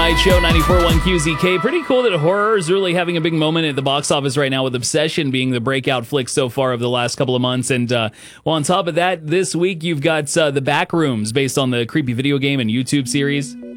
Night Show, 94.1 QZK. Pretty cool that horror is really having a big moment at the box office right now, with Obsession being the breakout flick so far of the last couple of months. And well, on top of that, this week you've got The Backrooms, based on the creepy video game and YouTube series.